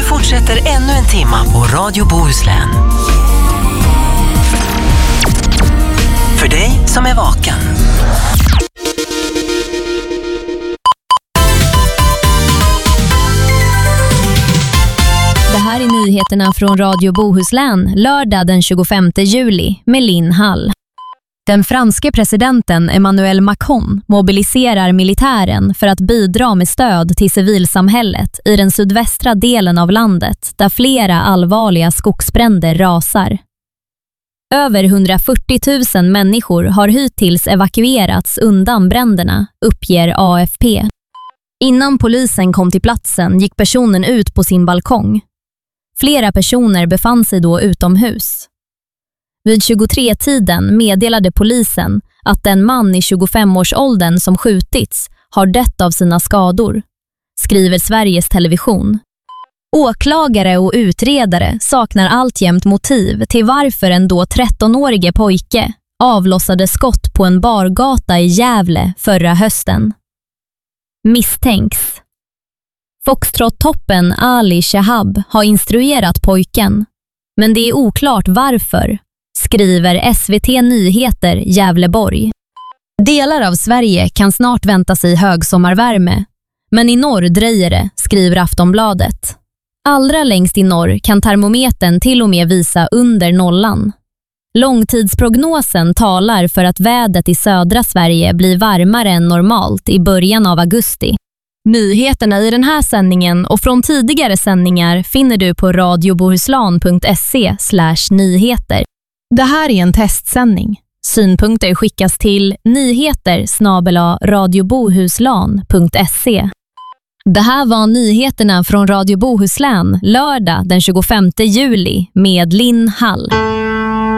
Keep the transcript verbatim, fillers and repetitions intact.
fortsätter ännu en timma på Radio Bohuslän. För dig som är vaken. Det här är nyheterna från Radio Bohuslän lördag den tjugofemte juli med Linn Hall. Den franske presidenten Emmanuel Macron mobiliserar militären för att bidra med stöd till civilsamhället i den sydvästra delen av landet där flera allvarliga skogsbränder rasar. Över hundrafyrtio tusen människor har hittills evakuerats undan bränderna, uppger A F P. Innan polisen kom till platsen gick personen ut på sin balkong. Flera personer befann sig då utomhus. Vid tjugotre-tiden meddelade polisen att den man i tjugofem-årsåldern som skjutits har dött av sina skador, skriver Sveriges Television. Åklagare och utredare saknar alltjämt motiv till varför en då trettonårige pojke avlossade skott på en bargata i Gävle förra hösten. Misstänks. Foxtrot-toppen Ali Shahab har instruerat pojken, men det är oklart varför, skriver S V T Nyheter Gävleborg. Delar av Sverige kan snart vänta sig högsommarvärme, men i norr dröjer det, skriver Aftonbladet. Allra längst i norr kan termometern till och med visa under nollan. Långtidsprognosen talar för att vädret i södra Sverige blir varmare än normalt i början av augusti. Nyheterna i den här sändningen och från tidigare sändningar finner du på radiobohuslan punkt se slash nyheter. Det här är en testsändning. Synpunkter skickas till nyheter snabel-a radiobohuslan punkt se. Det här var nyheterna från Radio Bohuslän lördag den tjugofemte juli med Linn Hall.